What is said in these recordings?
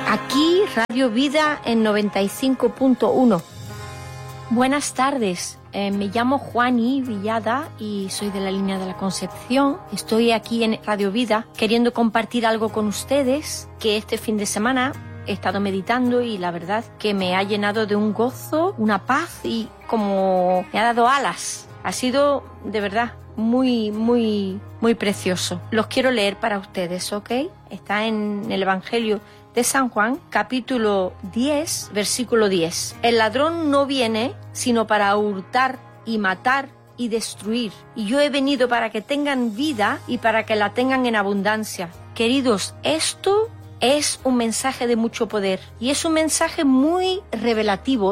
Aquí Radio Vida en 95.1. Buenas tardes, me llamo Juani Villada y soy de la línea de la Concepción. Estoy aquí en Radio Vida queriendo compartir algo con ustedes que este fin de semana he estado meditando y la verdad que me ha llenado de un gozo, una paz y como me ha dado alas. Ha sido de verdad muy precioso. Los quiero leer para ustedes, ¿ok? Está en el Evangelio de San Juan, capítulo 10, versículo 10. El ladrón no viene sino para hurtar y matar y destruir. Y yo he venido para que tengan vida y para que la tengan en abundancia. Queridos, esto es un mensaje de mucho poder y es un mensaje muy revelativo.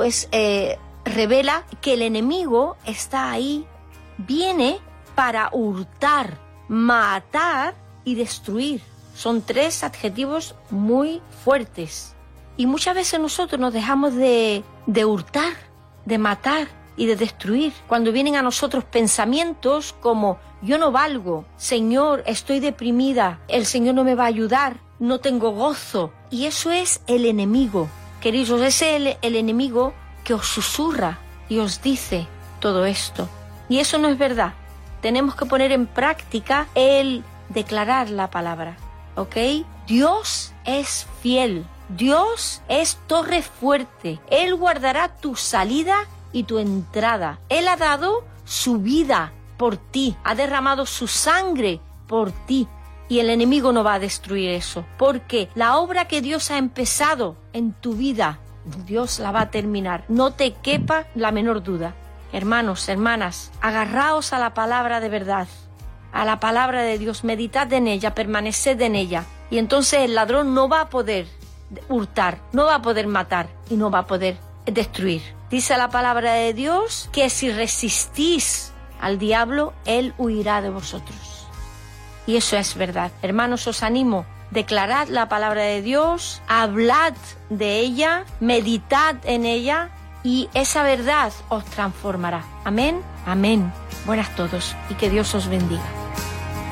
Revela que el enemigo está ahí, viene para hurtar, matar y destruir. Son tres adjetivos muy fuertes. Y muchas veces nosotros nos dejamos de hurtar, de matar y de destruir. Cuando vienen a nosotros pensamientos como yo no valgo, Señor, estoy deprimida, el Señor no me va a ayudar, no tengo gozo. Y eso es el enemigo. Queridos, es el enemigo que os susurra y os dice todo esto. Y eso no es verdad. Tenemos que poner en práctica el declarar la palabra. ¿Ok? Dios es fiel. Dios es torre fuerte. Él guardará tu salida y tu entrada. Él ha dado su vida por ti. Ha derramado su sangre por ti. Y el enemigo no va a destruir eso. Porque la obra que Dios ha empezado en tu vida, Dios la va a terminar. No te quepa la menor duda. Hermanos, hermanas, agarraos a la palabra de verdad. A la palabra de Dios, meditad en ella, permaneced en ella. Y entonces el ladrón no va a poder hurtar, no va a poder matar y no va a poder destruir. Dice la palabra de Dios que si resistís al diablo, él huirá de vosotros. Y eso es verdad. Hermanos, os animo, declarad la palabra de Dios, hablad de ella, meditad en ella y esa verdad os transformará. Amén, amén. Buenas todos y que Dios os bendiga.